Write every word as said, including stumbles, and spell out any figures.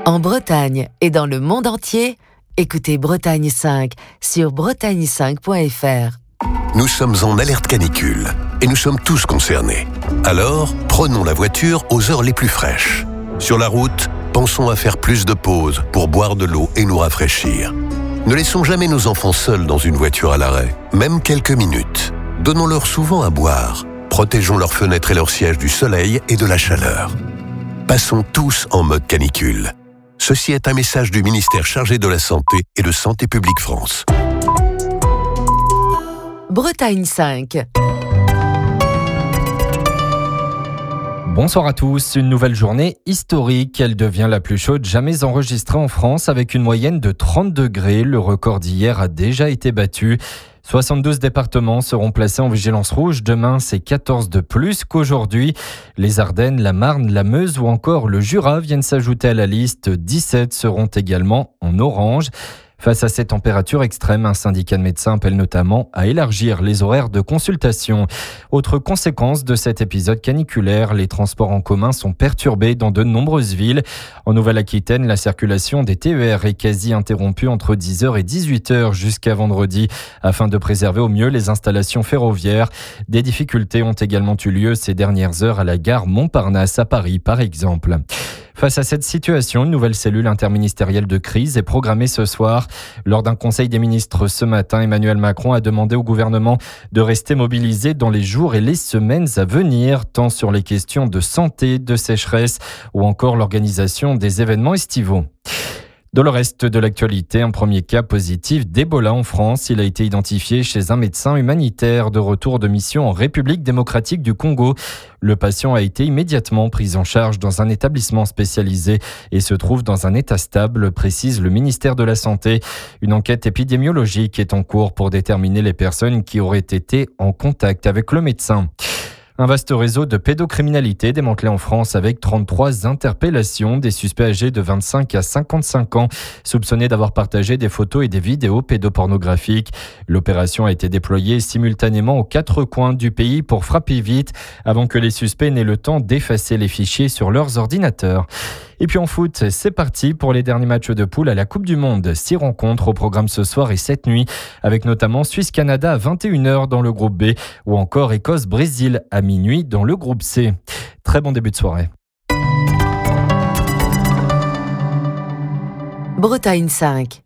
En Bretagne et dans le monde entier, écoutez Bretagne cinq sur bretagne cinq point f r. Nous sommes en alerte canicule et nous sommes tous concernés. Alors, prenons la voiture aux heures les plus fraîches. Sur la route, pensons à faire plus de pauses pour boire de l'eau et nous rafraîchir. Ne laissons jamais nos enfants seuls dans une voiture à l'arrêt, même quelques minutes. Donnons-leur souvent à boire. Protégeons leurs fenêtres et leurs sièges du soleil et de la chaleur. Passons tous en mode canicule. Ceci est un message du ministère chargé de la Santé et de Santé publique France. Bretagne cinq. Bonsoir à tous, une nouvelle journée historique. Elle devient la plus chaude jamais enregistrée en France avec une moyenne de trente degrés. Le record d'hier a déjà été battu. soixante-douze départements seront placés en vigilance rouge. Demain, c'est quatorze de plus qu'aujourd'hui. Les Ardennes, la Marne, la Meuse ou encore le Jura viennent s'ajouter à la liste. dix-sept seront également en orange. Face à ces températures extrêmes, un syndicat de médecins appelle notamment à élargir les horaires de consultation. Autre conséquence de cet épisode caniculaire, les transports en commun sont perturbés dans de nombreuses villes. En Nouvelle-Aquitaine, la circulation des T E R est quasi interrompue entre dix heures et dix-huit heures jusqu'à vendredi, afin de préserver au mieux les installations ferroviaires. Des difficultés ont également eu lieu ces dernières heures à la gare Montparnasse à Paris, par exemple. Face à cette situation, une nouvelle cellule interministérielle de crise est programmée ce soir. Lors d'un conseil des ministres ce matin, Emmanuel Macron a demandé au gouvernement de rester mobilisé dans les jours et les semaines à venir, tant sur les questions de santé, de sécheresse ou encore l'organisation des événements estivaux. Dans le reste de l'actualité, un premier cas positif d'Ebola en France. Il a été identifié chez un médecin humanitaire de retour de mission en République démocratique du Congo. Le patient a été immédiatement pris en charge dans un établissement spécialisé et se trouve dans un état stable, précise le ministère de la Santé. Une enquête épidémiologique est en cours pour déterminer les personnes qui auraient été en contact avec le médecin. Un vaste réseau de pédocriminalité démantelé en France avec trente-trois interpellations des suspects âgés de vingt-cinq à cinquante-cinq ans, soupçonnés d'avoir partagé des photos et des vidéos pédopornographiques. L'opération a été déployée simultanément aux quatre coins du pays pour frapper vite, avant que les suspects n'aient le temps d'effacer les fichiers sur leurs ordinateurs. Et puis en foot, c'est parti pour les derniers matchs de poule à la Coupe du Monde. Six rencontres au programme ce soir et cette nuit, avec notamment Suisse-Canada à vingt et une heures dans le groupe B ou encore Écosse-Brésil à minuit dans le groupe C. Très bon début de soirée. Bretagne cinq.